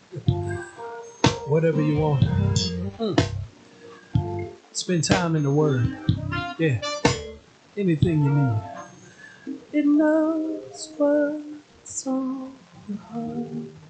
Whatever you want. Spend time in the Word. Yeah, anything you need. It knows what's on your heart.